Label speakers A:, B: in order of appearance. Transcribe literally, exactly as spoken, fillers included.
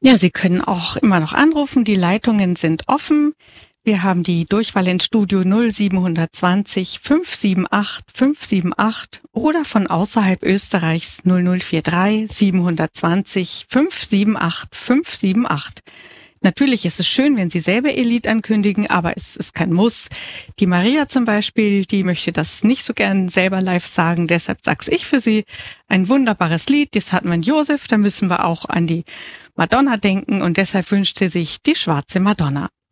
A: Ja, Sie können auch immer noch anrufen. Die Leitungen sind offen. Wir haben die Durchwahl ins Studio null sieben zwei null fünf sieben acht fünf sieben acht oder von außerhalb Österreichs null null vier drei sieben zwei null fünf sieben acht fünf sieben acht. Natürlich ist es schön, wenn Sie selber Ihr Lied ankündigen, aber es ist kein Muss. Die Maria zum Beispiel, die möchte das nicht so gern selber live sagen, deshalb sag's ich für Sie. Ein wunderbares Lied, das hatten wir in Josef, da müssen wir auch an die Madonna denken und deshalb wünscht sie sich die schwarze Madonna.